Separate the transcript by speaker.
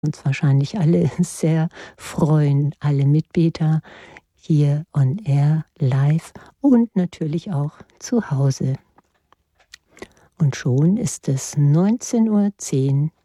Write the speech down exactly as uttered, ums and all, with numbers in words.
Speaker 1: uns wahrscheinlich alle sehr freuen, alle Mitbeter hier on air, live und natürlich auch zu Hause. Und schon ist es neunzehn Uhr zehn